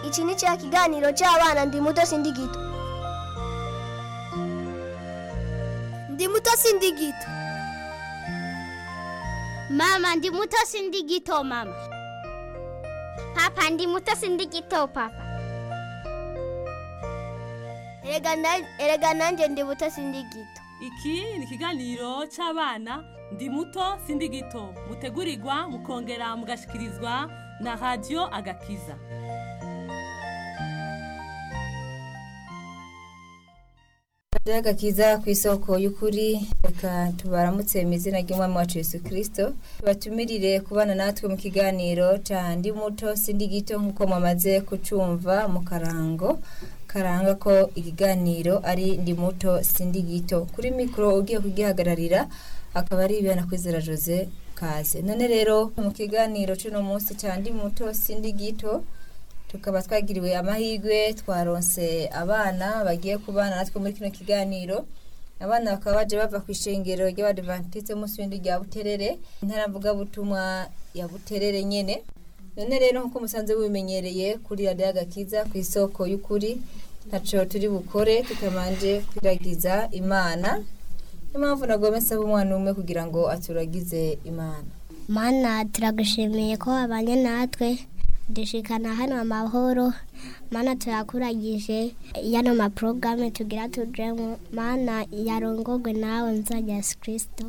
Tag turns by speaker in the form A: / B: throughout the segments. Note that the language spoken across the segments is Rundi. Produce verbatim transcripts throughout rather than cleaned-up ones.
A: Iki ni cya kiganiro cy'abana ndi muto sindi gito. Ndi muto sindi gito.
B: Mama ndi muto sindi gito mama. Papa ndi muto sindi gito papa.
A: Erega na erega nanje ndi muto sindi gito.
C: Iki ni kiganiro cy'abana ndi muto sindi gito. Mutegurirwa mukongera mugashikirizwa na Radio Agakiza.
D: Agakiza ku isoko y'ukuri, reka tubaramutse mu izina ry'Umwami wacu Yesu Kristo. Batumirire kubana natwe mu kiganiro cya ndi muto sindi gito nk'uko mwamaze kucumva mu karango karanga ko ikiganiro ari ndi muto sindi gito. Kuri mikro ugiye kugihagararira akaba ari Ibana Kwizera Jose Kaze. None rero mu kiganiro cy'uno munsi cya ndi muto sindi gito tukaba twagiriwe amahirwe twaronse abana bagiye kubana natwe muri kino kiganiro. Abana bakaba baje bava ku ishengero ry'Abadventiste munsi w'indi rya Buterere, intara mvuga butumwa ya Buterere nyene. None rero nkuko musanze bimenyereye kuri Radio Agakiza ku isoko y'ukuri, ntaco turi bukore tukamanje kwiragiza Imana. Impamvu nagomba nsaba umwana umwe kugira ngo aturagize Imana.
B: Mana turagushimiye ko abanye natwe dushikana hano amahoro. Mana turakuragije yano ma programme tugira tujemo. Mana yarongogwe nawe nzajya Yesu Kristo.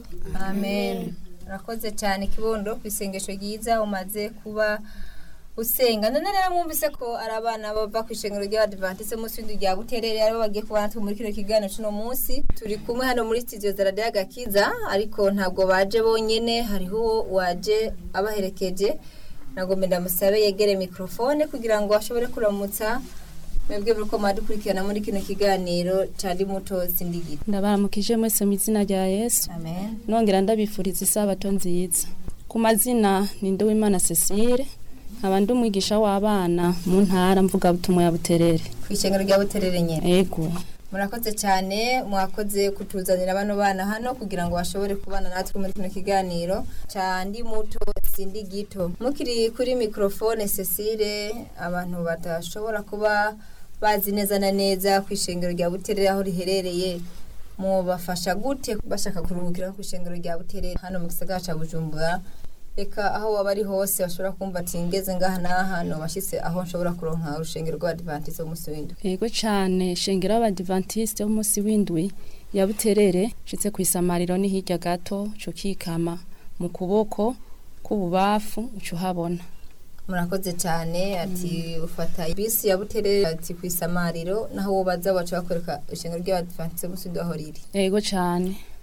D: Amen. Rakoze cyane kibondo kwisengesho giza umaze kuba usenga. None rero mwumvise ko arabana bava ku ishengero ry'Abadventiste munsi w'indi rya Buterere ari bagiye kubana natwe muri kino kiganiro cy'uno munsi. Turi kumwe hano muri studio za Radio Agakiza, ariko ntabwo baje bonyene, hariho waje abaherekeje. Nagomba ndamusabe yegere microphone kugira ngo ashobore kuramutsa mwebwe buriko madukurikirana muri kino kiganiro cyari muto sindi gito.
C: Ndabaramukije mwese mu izina rya Yesu.
D: Amen.
C: Nongera ndabifuriza isabato nziza. Ku mazina ni Nduwimana Cecile, abandi umwigisha w'abana mu ntara mvuga butumwa ya Buterere.
D: Ku ishengero rya Buterere nyene.
C: Yego.
D: Murakoze cyane, mwakoze kutuzanira bano bana hano kugira ngo bashobore kubana natwe muri kino kiganiro cyandi muto sindi gito. Mukiri kuri microphone Cecile, abantu batashobora kuba bazi neza na neza ku ishengero rya Buterere aho riherereye, mu bafasha gute bashaka kuruhukira ku ishengero rya Buterere hano mu gisagara ca Bujumbura? Eka aho wabari hose bashobora kumva ati ngeze ngaha na hano bashitse aho nshobora kuronka urushengero rw'Abadventiste umunsi w'indwi.
C: Yego cyane, shengero y'Abadventiste umunsi w'indwi ya Buterere shitse ku isamariro ni hirya gato cyo kikama mu kuboko kububafu uco habona.
D: Murakoze cyane, ati ufata bisi ya Buterere ati ku isamariro naho wobaza wacu bakoreka ishengero ry'Abadventiste umunsi w'indwi aho riri.
C: Yego cyane.